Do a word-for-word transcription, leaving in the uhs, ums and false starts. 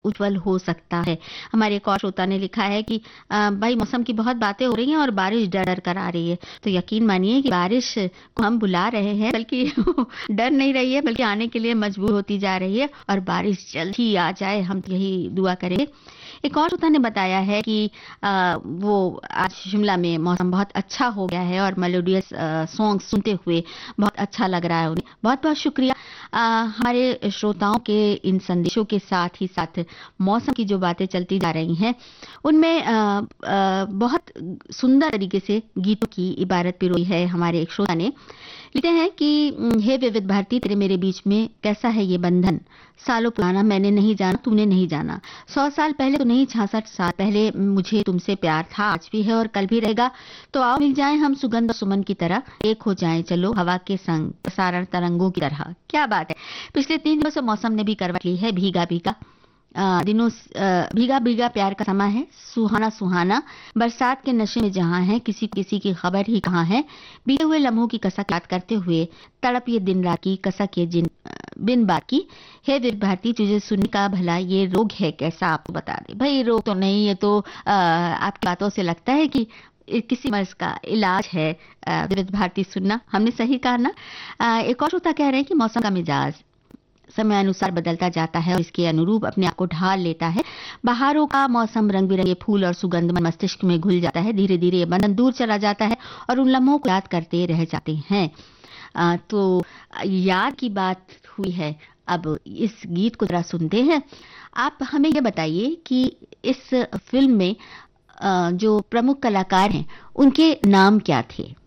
उज्जवल हो सकता है। हमारे एक और श्रोता ने लिखा है कि अ, भाई मौसम की बहुत बातें हो रही हैं और बारिश डर डर कर आ रही है। तो यकीन मानिए कि बारिश को हम बुला रहे हैं, बल्कि डर नहीं रही है, बल्कि आने के लिए मजबूर होती जा रही है और बारिश जल्द ही आ जाए, हम यही दुआ करेंगे। एक और श्रोता ने बताया है कि आ, वो आज शिमला में मौसम बहुत अच्छा हो गया है और मेलोडियस सॉन्ग सुनते हुए बहुत अच्छा लग रहा है उन्हें। बहुत बहुत शुक्रिया। आ, हमारे श्रोताओं के इन संदेशों के साथ ही साथ मौसम की जो बातें चलती जा रही हैं उनमें आ, आ, बहुत सुंदर तरीके से गीतों की इबारत पिरोई है। हमारे एक श्रोता ने लिखते हैं कि हे विविध भारती, तेरे मेरे बीच में कैसा है ये बंधन, सालों पुराना मैंने नहीं जाना तूने नहीं जाना, सौ साल पहले तो नहीं छियासठ साल पहले मुझे तुमसे प्यार था, आज भी है और कल भी रहेगा। तो आओ मिल जाएं हम सुगंध और सुमन की तरह, एक हो जाएं चलो हवा के संग प्रसारण तरंगों की तरह। क्या बात है। पिछले तीन दिनों से मौसम ने भी करवट ली है, भीगा भीगा आ, दिनों आ, भीगा भीगा प्यार का समा है, सुहाना सुहाना बरसात के नशे में जहां है, किसी किसी की खबर ही कहां है, बीते हुए लम्हों की कसक याद करते हुए तड़प ये दिन रात की कसक ये जिन बिन बाकी। हे विर भारती, तुझे सुनने का भला ये रोग है कैसा, आपको बता दे। भाई रोग तो नहीं, ये तो आ, आपकी बातों से लगता है कि किसी मर्ज का इलाज है। विविध भारती सुनना, हमने सही कहा ना। आ, एक और श्रोता कह रहे हैं कि मौसम का मिजाज समय अनुसार बदलता जाता है और इसके अनुरूप अपने आप को ढाल लेता है। बहारों का मौसम, रंग बिरंगे फूल और सुगंध मन मस्तिष्क में घुल जाता है। धीरे धीरे ये बंधन दूर चला जाता है और उन लम्हों को याद करते रह जाते हैं। आ, तो याद की बात हुई है, अब इस गीत को जरा सुनते हैं। आप हमें ये बताइए कि इस फिल्म में आ, जो प्रमुख कलाकार हैं उनके नाम क्या थे।